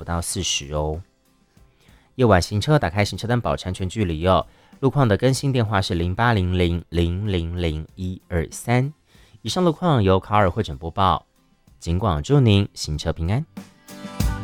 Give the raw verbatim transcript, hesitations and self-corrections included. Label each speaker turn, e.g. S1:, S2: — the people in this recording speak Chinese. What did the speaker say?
S1: 到四十哦。夜晚行车，打开行车灯保持安全距离哦。路况的更新电话是零八零零零零零一二三。以上路况由卡尔会诊播报，警广祝您行车平安。